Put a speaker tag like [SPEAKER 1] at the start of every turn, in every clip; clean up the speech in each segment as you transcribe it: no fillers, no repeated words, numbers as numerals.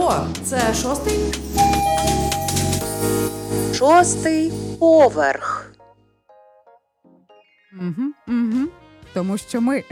[SPEAKER 1] О, це шостий?
[SPEAKER 2] Шостий поверх.
[SPEAKER 3] Тому що ми...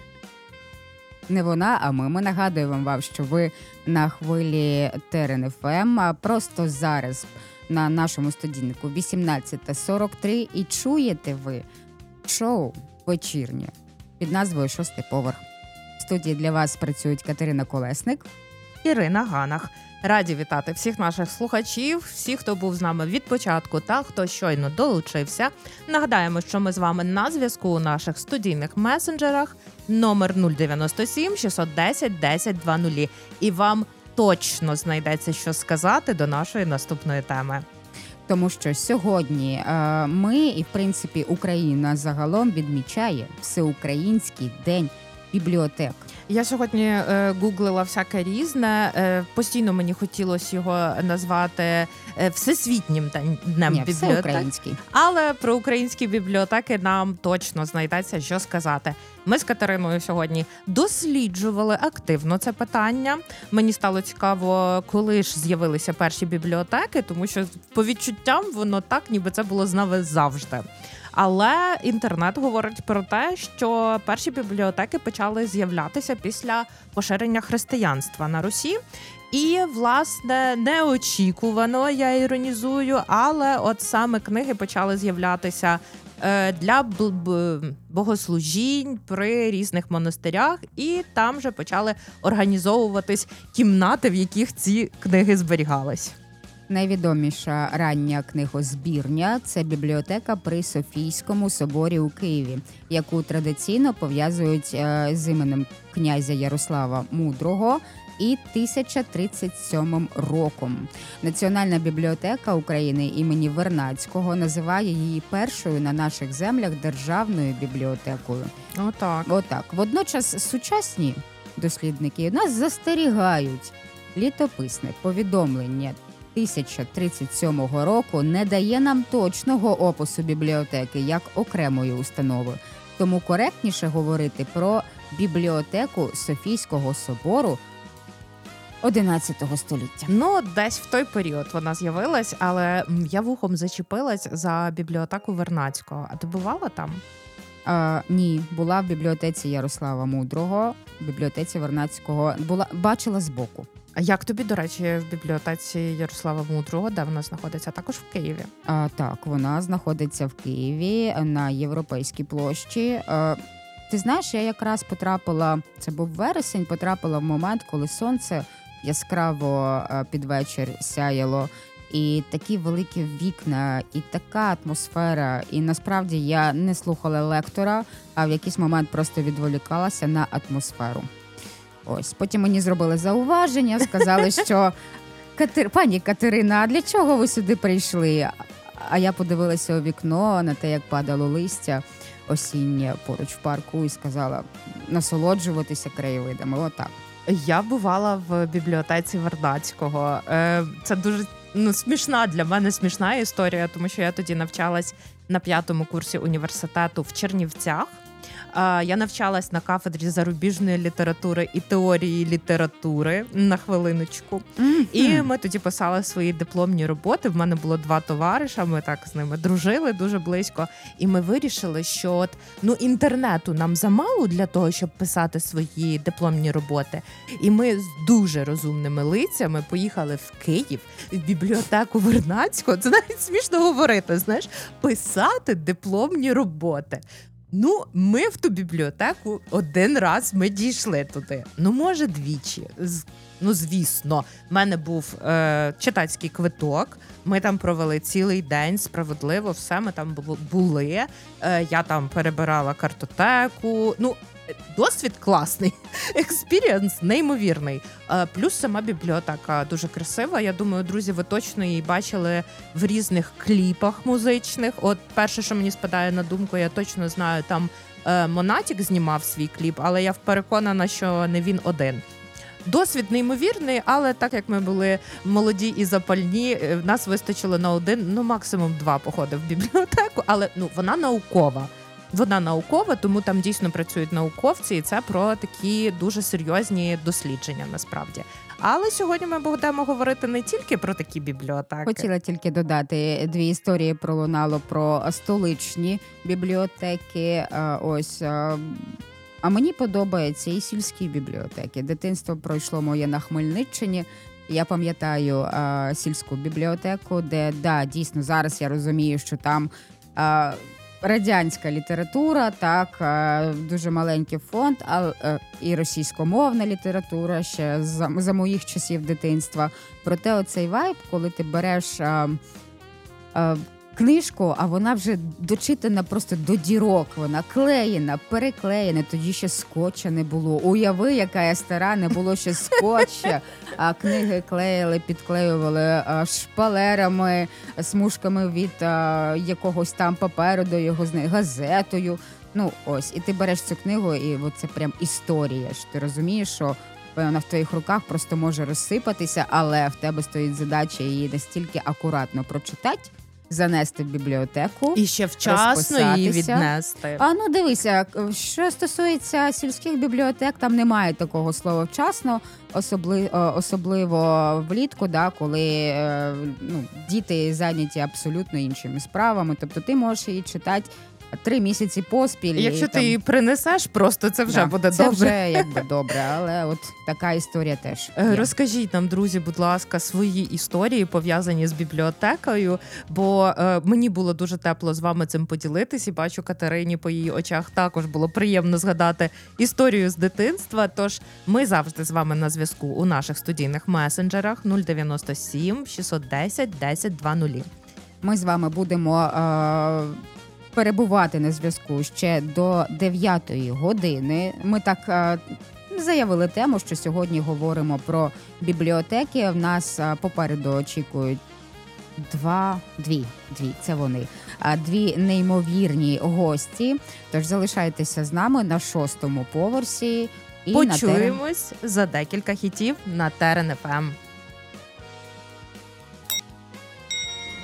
[SPEAKER 3] Не вона, а ми. Ми нагадуємо вам, що ви на хвилі Терен ФМ, а просто зараз на нашому студійнику 18:43 і чуєте ви шоу вечірнє під назвою «Шостий поверх». В студії для вас працюють Катерина Колесник,
[SPEAKER 4] Ірина Ганах. Раді вітати всіх наших слухачів, всіх, хто був з нами від початку та хто щойно долучився. Нагадаємо, що ми з вами на зв'язку у наших студійних месенджерах номер 097 610 1020. І вам точно знайдеться, що сказати до нашої наступної теми.
[SPEAKER 3] тому що сьогодні ми і, в принципі, Україна загалом відмічає Всеукраїнський день бібліотек.
[SPEAKER 4] Я сьогодні гуглила всяке різне. Постійно мені хотілося його назвати Всесвітнім днем бібліотек.
[SPEAKER 3] Всеукраїнський.
[SPEAKER 4] Але про українські бібліотеки нам точно знайдеться, що сказати. Ми з Катериною сьогодні досліджували активно це питання. Мені стало цікаво, коли ж з'явилися перші бібліотеки, тому що по відчуттям воно так, ніби це було з нами завжди. Але інтернет говорить про те, що перші бібліотеки почали з'являтися після поширення християнства на Русі. І, власне, неочікувано, я іронізую, але от саме книги почали з'являтися для богослужінь при різних монастирях, і там же почали організовуватись кімнати, в яких ці книги зберігались.
[SPEAKER 3] Найвідоміша рання книгозбірня – це бібліотека при Софійському соборі у Києві, яку традиційно пов'язують з іменем князя Ярослава Мудрого і 1037 роком. Національна бібліотека України імені Вернадського називає її першою на наших землях державною бібліотекою. Отак. Водночас сучасні дослідники нас застерігають. Літописне повідомлення 1037 року не дає нам точного опису бібліотеки як окремої установи. Тому коректніше говорити про бібліотеку Софійського собору 11 століття.
[SPEAKER 4] Ну, десь в той період вона з'явилась, але я вухом зачепилась за бібліотеку Вернадського. А ти бувала там?
[SPEAKER 3] Ні, була в бібліотеці Ярослава Мудрого, в бібліотеці Вернадського, бачила збоку.
[SPEAKER 4] А як тобі, до речі, в бібліотеці Ярослава Мудрого, де вона знаходиться? Також в Києві?
[SPEAKER 3] Так, вона знаходиться в Києві на Європейській площі. Ти знаєш, я якраз потрапила, це був вересень, потрапила в момент, коли сонце яскраво під вечір сяяло, і такі великі вікна, і така атмосфера. І насправді я не слухала лектора, а в якийсь момент просто відволікалася на атмосферу. Ось, потім мені зробили зауваження, сказали, що пані Катерина, а для чого ви сюди прийшли? А я подивилася у вікно на те, як падало листя осіннє поруч в парку, і сказала насолоджуватися краєвидами. Отак.
[SPEAKER 4] Я бувала в бібліотеці Вернадського. Це дуже смішна для мене смішна історія, тому що я тоді навчалась на 5-му курсі університету в Чернівцях. Я навчалась на кафедрі зарубіжної літератури і теорії літератури, на хвилиночку. І ми тоді писали свої дипломні роботи. В мене було 2 товариша, ми так з ними дружили дуже близько. І ми вирішили, що інтернету нам замало для того, щоб писати свої дипломні роботи. І ми з дуже розумними лицями поїхали в Київ, в бібліотеку Вернадського. Це навіть смішно говорити, знаєш, писати дипломні роботи. Ми в ту бібліотеку один раз ми дійшли туди. Може, двічі. Звісно. В мене був читацький квиток. Ми там провели цілий день, справедливо, все, ми там були. Я там перебирала картотеку. Досвід класний, експірієнс неймовірний. Плюс сама бібліотека дуже красива. Я думаю, друзі, ви точно її бачили в різних кліпах музичних. От перше, що мені спадає на думку, я точно знаю, там Монатік знімав свій кліп, але я переконана, що не він один. Досвід неймовірний, але так як ми були молоді і запальні, нас вистачило на 1, максимум 2 походи в бібліотеку, але вона наукова. Вона наукова, тому там дійсно працюють науковці, і це про такі дуже серйозні дослідження насправді. Але сьогодні ми будемо говорити не тільки про такі бібліотеки.
[SPEAKER 3] Хотіла тільки додати 2 історії пролунало про столичні бібліотеки. А мені подобаються і сільські бібліотеки. Дитинство пройшло моє на Хмельниччині. Я пам'ятаю сільську бібліотеку, де, дійсно, зараз я розумію, що там радянська література, так, дуже маленький фонд, і російськомовна література ще за моїх часів дитинства. Проте оцей вайб, коли ти береш книжку, а вона вже дочитана просто до дірок, вона клеєна, переклеєна, тоді ще скотча не було. Уяви, яка я стара, не було ще скотча, а книги клеїли, підклеювали шпалерами, смужками від якогось там паперу до його газетою. Ну ось, і ти береш цю книгу, і це прям історія. Ти розумієш, що вона в твоїх руках просто може розсипатися, але в тебе стоїть задача її настільки акуратно прочитати, занести в бібліотеку.
[SPEAKER 4] І ще вчасно її віднести.
[SPEAKER 3] Дивися, що стосується сільських бібліотек, там немає такого слова вчасно, особливо влітку, коли діти зайняті абсолютно іншими справами. Тобто ти можеш її читати 3 місяці поспіль.
[SPEAKER 4] Якщо ти її принесеш, просто це вже буде
[SPEAKER 3] це
[SPEAKER 4] добре.
[SPEAKER 3] Це вже добре, але от така історія теж є.
[SPEAKER 4] Розкажіть нам, друзі, будь ласка, свої історії, пов'язані з бібліотекою, бо мені було дуже тепло з вами цим поділитись, і бачу, Катерині по її очах також було приємно згадати історію з дитинства. Тож ми завжди з вами на зв'язку у наших студійних месенджерах 097 610 1020.
[SPEAKER 3] Ми з вами будемо перебувати на зв'язку ще до 9 години. Ми так заявили тему, що сьогодні говоримо про бібліотеки. В нас попереду очікують дві, це вони. 2 неймовірні гості. Тож залишайтеся з нами на 6-му поверсі. І
[SPEAKER 4] почуємось за декілька хітів на Терен ФМ.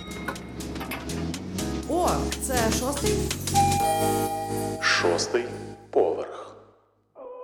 [SPEAKER 2] О, це 6-й?
[SPEAKER 1] 6-й